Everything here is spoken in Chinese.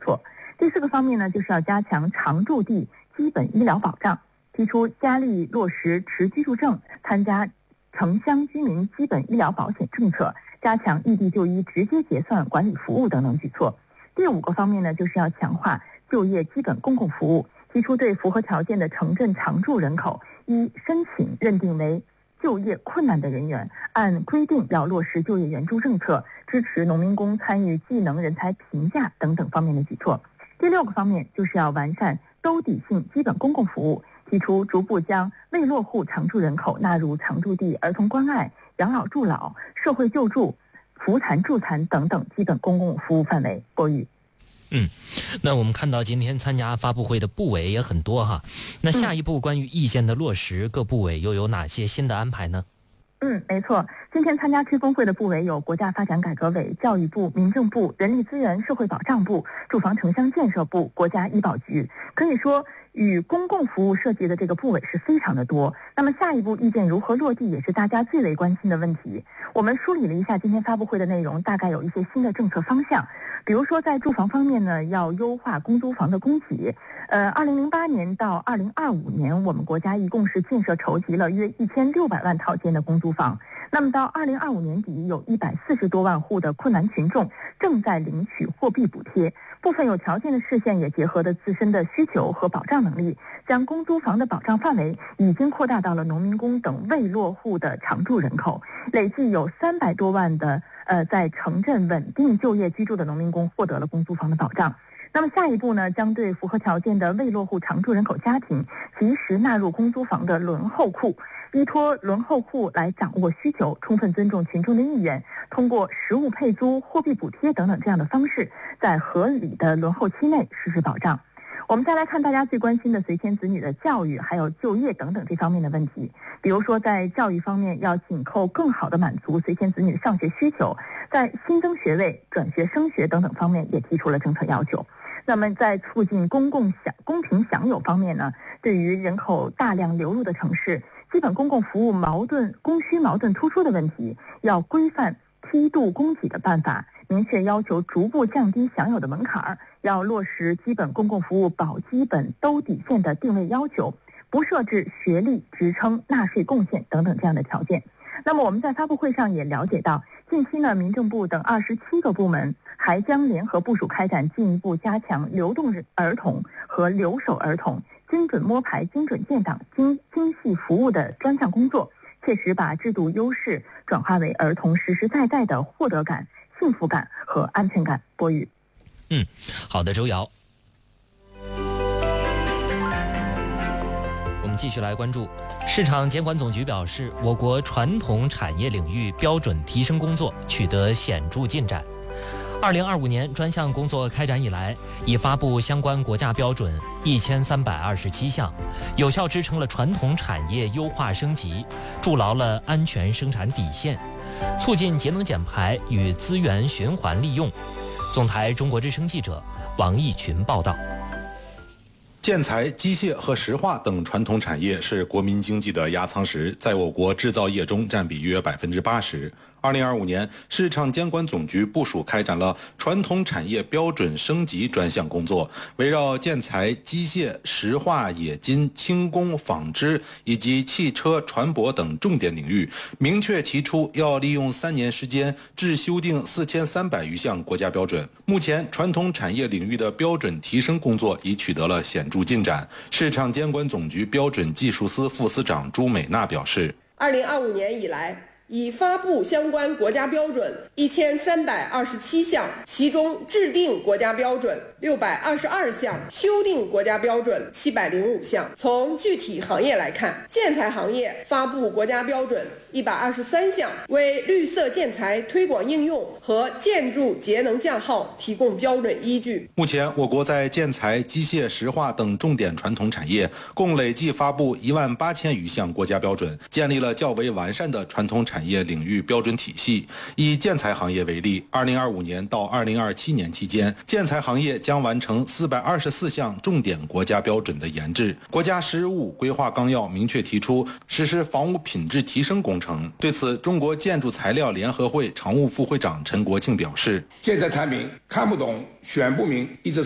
措。第4个方面呢，就是要加强常住地基本医疗保障，提出加力落实持居住证参加城乡居民基本医疗保险政策，加强异地就医直接结算管理服务等等举措。第5个方面呢，就是要强化就业基本公共服务，提出对符合条件的城镇常住人口，依申请认定为就业困难的人员，按规定要落实就业援助政策，支持农民工参与技能人才评价等等方面的举措。第6个方面就是要完善兜底性基本公共服务，提出逐步将未落户常住人口纳入常住地儿童关爱、养老助老、社会救助、扶残助残等等基本公共服务范围。郭宇。 那我们看到今天参加发布会的部委也很多哈，那下一步关于意见的落实，各部委又有哪些新的安排呢？ 没错，今天参加吹风会的部委有国家发展改革委、教育部、民政部、人力资源社会保障部、住房城乡建设部、国家医保局，可以说与公共服务涉及的这个部委是非常的多。那么下一步意见如何落地，也是大家最为关心的问题。我们梳理了一下今天发布会的内容，大概有一些新的政策方向。比如说在住房方面呢，要优化公租房的供给。2008年到2025年，我们国家一共是建设筹集了约1600万套间的公租房。那么到2025年底，有140多万户的困难群众正在领取货币补贴，部分有条件的市县也结合的自身的需求和保障能力，将公租房的保障范围已经扩大到了农民工等未落户的常住人口，累计有300多万的在城镇稳定就业居住的农民工获得了公租房的保障。那么下一步呢，将对符合条件的未落户常住人口家庭及时纳入公租房的轮候库，依托轮候库来掌握需求，充分尊重群众的意愿，通过实物配租、货币补贴等等这样的方式，在合理的轮候期内实施保障。我们再来看大家最关心的随迁子女的教育还有就业等等这方面的问题。比如说在教育方面，要紧扣更好的满足随迁子女上学需求，在新增学位、转学升学等等方面也提出了政策要求。那么在促进公平享有方面呢，对于人口大量流入的城市，基本公共服务供需矛盾突出的问题，要规范梯度供给的办法，明确要求逐步降低享有的门槛，要落实基本公共服务保基本兜底线的定位要求，不设置学历、职称、纳税贡献等等这样的条件。那么我们在发布会上也了解到，近期呢，民政部等27个部门还将联合部署开展进一步加强流动儿童和留守儿童精准摸排、精准建档、精细服务的专项工作，切实把制度优势转化为儿童实实在在的获得感、幸福感和安全感。播语。 好的，周瑶。我们继续来关注市场监管总局表示，我国传统产业领域标准提升工作取得显著进展。2025年专项工作开展以来，已发布相关国家标准1327项，有效支撑了传统产业优化升级，筑牢了安全生产底线，促进节能减排与资源循环利用。总台中国之声记者王义群报道。 建材、机械和石化等传统产业是国民经济的压舱石，在我国制造业中占比约80%。2025年，市场监管总局部署开展了传统产业标准升级专项工作，围绕建材、机械、石化、冶金、轻工、纺织以及汽车、船舶等重点领域，明确提出要利用3年时间制修订4300余项国家标准。目前，传统产业领域的标准提升工作已取得了显著进展。市场监管总局标准技术司副司长朱美娜表示 ，2025年以来，已发布相关国家标准1327项，其中制定国家标准622项，修订国家标准705项。从具体行业来看，建材行业发布国家标准123项，为绿色建材推广应用和建筑节能降耗提供标准依据。 目前，我国在建材、机械、石化等重点传统产业共累计发布18000余项国家标准，建立了较为完善的传统产业领域标准体系。以建材行业为例，2025年到2027年期间，建材行业将完成424项重点国家标准的研制。国家“十五”规划纲要明确提出实施房屋品质提升工程。对此，中国建筑材料联合会常务副会长陈国庆表示， 建材产品看不懂、选不明，一直